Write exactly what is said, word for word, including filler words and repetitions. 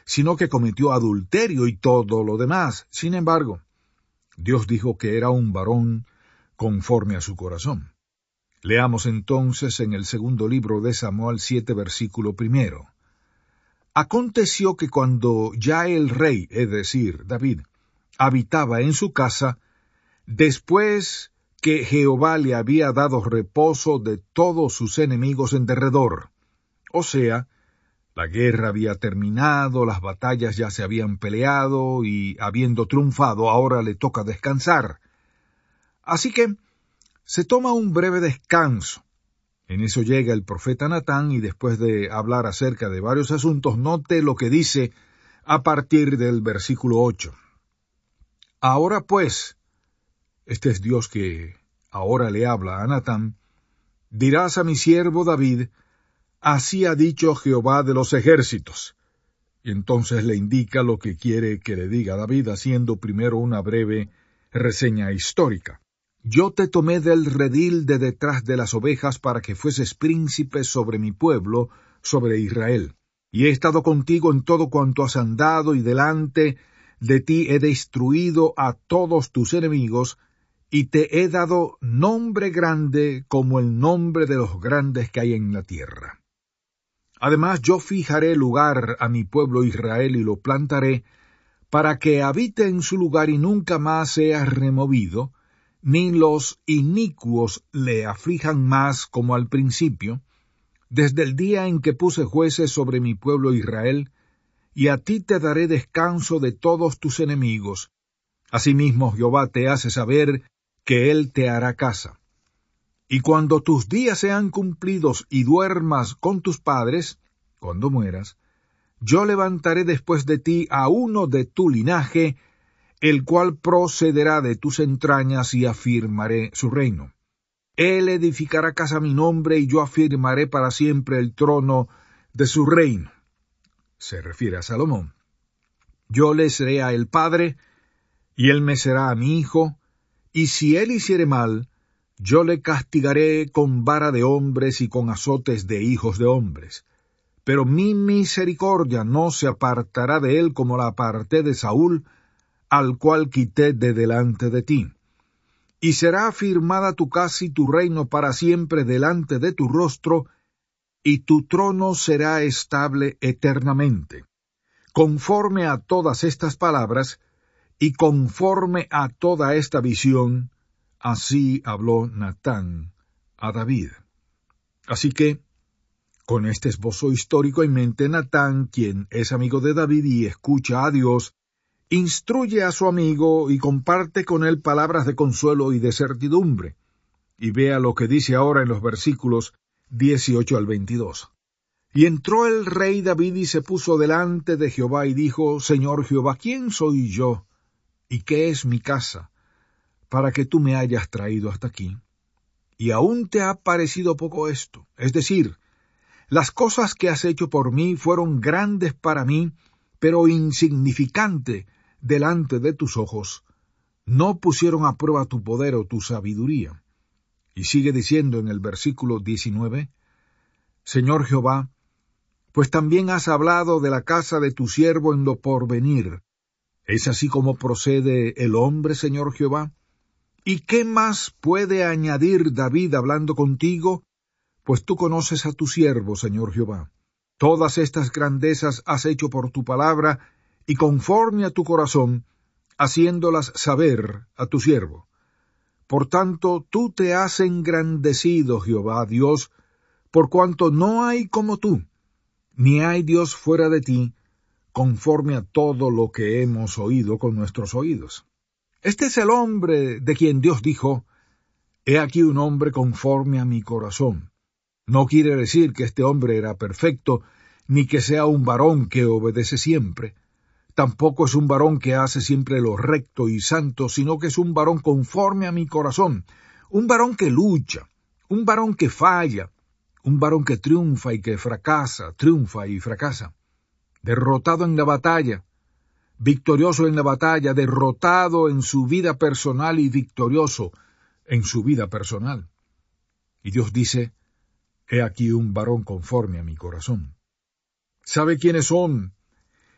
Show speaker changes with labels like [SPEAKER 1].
[SPEAKER 1] sino que cometió adulterio y todo lo demás. Sin embargo, Dios dijo que era un varón conforme a su corazón. Leamos entonces en el segundo libro de Samuel siete, versículo primero. Aconteció que cuando ya el rey, es decir, David, habitaba en su casa, después que Jehová le había dado reposo de todos sus enemigos en derredor, o sea, la guerra había terminado, las batallas ya se habían peleado y, habiendo triunfado, ahora le toca descansar. Así que se toma un breve descanso. En eso llega el profeta Natán y después de hablar acerca de varios asuntos, note lo que dice a partir del versículo ocho. Ahora pues, este es Dios que ahora le habla a Natán, dirás a mi siervo David, así ha dicho Jehová de los ejércitos. Y entonces le indica lo que quiere que le diga David, haciendo primero una breve reseña histórica. Yo te tomé del redil de detrás de las ovejas para que fueses príncipe sobre mi pueblo, sobre Israel. Y he estado contigo en todo cuanto has andado, y delante de ti he destruido a todos tus enemigos, y te he dado nombre grande como el nombre de los grandes que hay en la tierra. Además yo fijaré lugar a mi pueblo Israel y lo plantaré, para que habite en su lugar y nunca más sea removido, ni los inicuos le aflijan más como al principio, desde el día en que puse jueces sobre mi pueblo Israel, y a ti te daré descanso de todos tus enemigos. Asimismo Jehová te hace saber que él te hará casa. Y cuando tus días sean cumplidos y duermas con tus padres, cuando mueras, yo levantaré después de ti a uno de tu linaje, el cual procederá de tus entrañas, y afirmaré su reino. Él edificará casa a mi nombre, y yo afirmaré para siempre el trono de su reino. Se refiere a Salomón. Yo le seré a él padre, y él me será a mi hijo, y si él hiciere mal, yo le castigaré con vara de hombres y con azotes de hijos de hombres. Pero mi misericordia no se apartará de él como la aparté de Saúl, al cual quité de delante de ti. Y será afirmada tu casa y tu reino para siempre delante de tu rostro, y tu trono será estable eternamente. Conforme a todas estas palabras, y conforme a toda esta visión, así habló Natán a David. Así que, con este esbozo histórico en mente, Natán, quien es amigo de David y escucha a Dios, instruye a su amigo y comparte con él palabras de consuelo y de certidumbre. Y vea lo que dice ahora en los versículos dieciocho al veintidós. Y entró el rey David y se puso delante de Jehová y dijo, Señor Jehová, ¿quién soy yo? ¿Y qué es mi casa, para que tú me hayas traído hasta aquí? Y aún te ha parecido poco esto. Es decir, las cosas que has hecho por mí fueron grandes para mí, pero insignificante delante de tus ojos. No pusieron a prueba tu poder o tu sabiduría. Y sigue diciendo en el versículo diecinueve, Señor Jehová, pues también has hablado de la casa de tu siervo en lo porvenir. ¿Es así como procede el hombre, Señor Jehová? ¿Y qué más puede añadir David hablando contigo? Pues tú conoces a tu siervo, Señor Jehová. Todas estas grandezas has hecho por tu palabra, y conforme a tu corazón, haciéndolas saber a tu siervo. Por tanto, tú te has engrandecido, Jehová, Dios, por cuanto no hay como tú, ni hay Dios fuera de ti, conforme a todo lo que hemos oído con nuestros oídos. Este es el hombre de quien Dios dijo, he aquí un hombre conforme a mi corazón. No quiere decir que este hombre era perfecto, ni que sea un varón que obedece siempre. Tampoco es un varón que hace siempre lo recto y santo, sino que es un varón conforme a mi corazón, un varón que lucha, un varón que falla, un varón que triunfa y que fracasa, triunfa y fracasa. Derrotado en la batalla, victorioso en la batalla, derrotado en su vida personal y victorioso en su vida personal. Y Dios dice, he aquí un varón conforme a mi corazón. ¿Sabe quiénes son